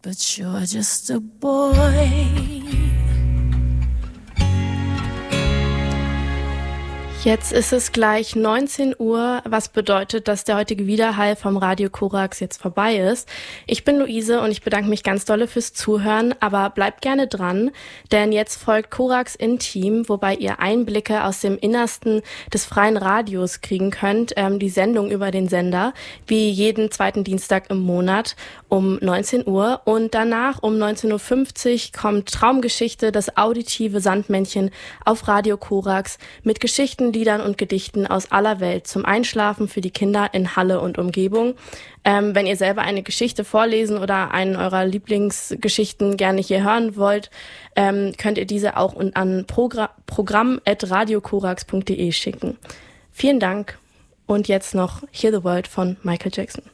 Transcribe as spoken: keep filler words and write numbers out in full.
but you're just a boy. Jetzt ist es gleich neunzehn Uhr, was bedeutet, dass der heutige Widerhall vom Radio Korax jetzt vorbei ist. Ich bin Luise und ich bedanke mich ganz dolle fürs Zuhören, aber bleibt gerne dran, denn jetzt folgt Korax Intim, wobei ihr Einblicke aus dem Innersten des freien Radios kriegen könnt, ähm, die Sendung über den Sender, wie jeden zweiten Dienstag im Monat um neunzehn Uhr, und danach um neunzehn Uhr fünfzig kommt Traumgeschichte, das auditive Sandmännchen auf Radio Korax mit Geschichten, Liedern und Gedichten aus aller Welt zum Einschlafen für die Kinder in Halle und Umgebung. Ähm, wenn ihr selber eine Geschichte vorlesen oder einen eurer Lieblingsgeschichten gerne hier hören wollt, ähm, könnt ihr diese auch an progra- programm at radiokorax punkt de schicken. Vielen Dank und jetzt noch Hear the World von Michael Jackson.